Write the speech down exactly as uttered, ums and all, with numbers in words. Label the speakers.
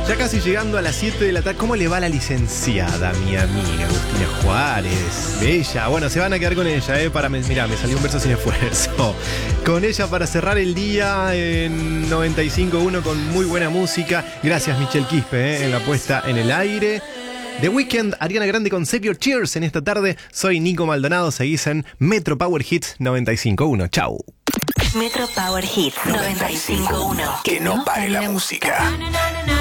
Speaker 1: Ya casi llegando a las siete de la tarde. ¿Cómo le va a la licenciada, mi amiga Agustina Juárez? Bella. Bueno, se van a quedar con ella, ¿eh? Para, mirá, me salió un verso sin esfuerzo. Con ella para cerrar el día en noventa y cinco punto uno con muy buena música. Gracias, Michelle Quispe, ¿eh? En la puesta en el aire. The Weeknd, Ariana Grande con Save Your Tears en esta tarde. Soy Nico Maldonado, seguís en Metro Power Hits noventa y cinco punto uno. Chau.
Speaker 2: Metro Power Hits noventa y cinco punto uno.
Speaker 3: Que no pare la música.
Speaker 2: Na, na, na, na.